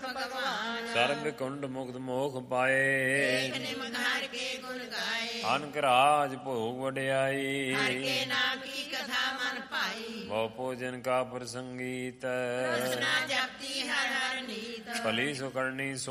ਸਰਬ ਕੁੰਡ ਮੁਕਤ ਮੋਖ ਪਾਏ। ਅਨਕ ਰਾਜ ਭੋਗ ਵਡਿਆਈ। ਬਹੁ ਭੋਜਨ ਕਾ ਪ੍ਰਸੰਗੀਤ। ਭਲੀ ਸੋ ਕਰਨੀ